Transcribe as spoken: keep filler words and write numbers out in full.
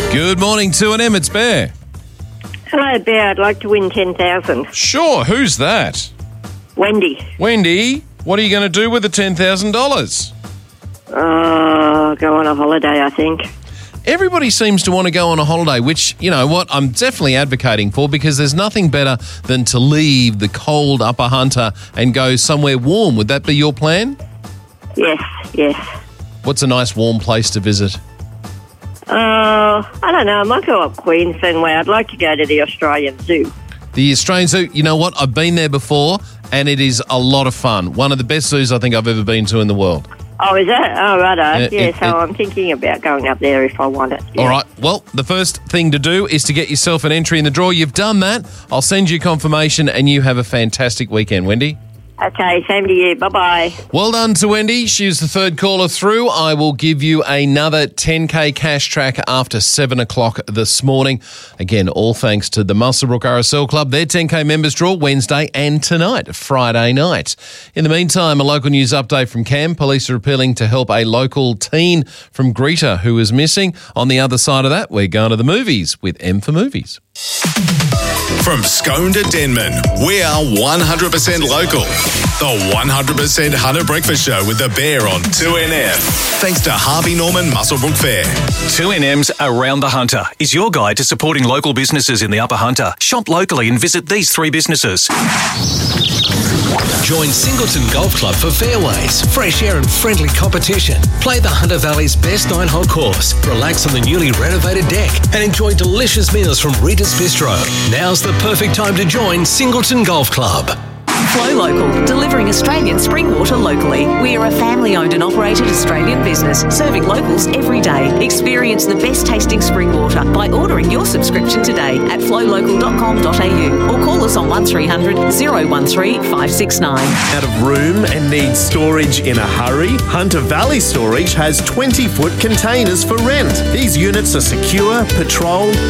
Good morning, two N M, it's Bear. Hello, Bear. I'd like to win ten thousand dollars. Sure, who's that? Wendy. Wendy, what are you going to do with the ten thousand dollars? Uh, go on a holiday, I think. Everybody seems to want to go on a holiday, which, you know what, I'm definitely advocating for, because there's nothing better than to leave the cold Upper Hunter and go somewhere warm. Would that be your plan? Yes, yes. What's a nice warm place to visit? Uh, I don't know. I might go up Queensland way. I'd like to go to the Australian Zoo. The Australian Zoo, you know what, I've been there before and it is a lot of fun. One of the best zoos I think I've ever been to in the world. Oh, is that? Oh, righto. Uh, yeah, it, so it, I'm thinking about going up there if I want it. Yeah. All right. Well, the first thing to do is to get yourself an entry in the draw. You've done that. I'll send you confirmation and you have a fantastic weekend, Wendy. Okay, same to you. Bye-bye. Well done to Wendy. She's the third caller through. I will give you another ten K cash track after seven o'clock this morning. Again, all thanks to the Muswellbrook R S L Club. Their ten K members draw Wednesday and tonight, Friday night. In the meantime, a local news update from Cam. Police are appealing to help a local teen from Greta who is missing. On the other side of that, we're going to the movies with M for Movies. From Scone to Denman, we are one hundred percent local. The one hundred percent Hunter Breakfast Show with the Bear on two N M. Thanks to Harvey Norman Muswellbrook Fair. two N M's Around the Hunter is your guide to supporting local businesses in the Upper Hunter. Shop locally and visit these three businesses. Join Singleton Golf Club for fairways, fresh air and friendly competition. Play the Hunter Valley's best nine-hole course, relax on the newly renovated deck and enjoy delicious meals from Rita's Bistro. Now's the perfect time to join Singleton Golf Club. Flow Local, delivering Australian spring water locally. We are a family-owned and operated Australian business, serving locals every day. Experience the best tasting spring water by ordering your subscription today at flow local dot com dot a u or call us on one three hundred, oh one three, five six nine. Out of room and needs storage in a hurry? Hunter Valley Storage has twenty-foot containers for rent. These units are secure, patrolled,